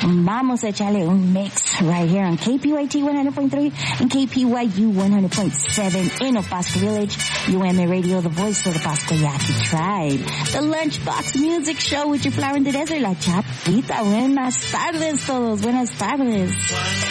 Vamos a echarle un mix right here on KPYT 100.3 and KPYU 100.7 in Opasco Village. UMA Radio, the voice of the Pasco Yaqui tribe. The Lunchbox Music Show with your flower in the desert, La Chapita. Buenas tardes todos. Buenas tardes.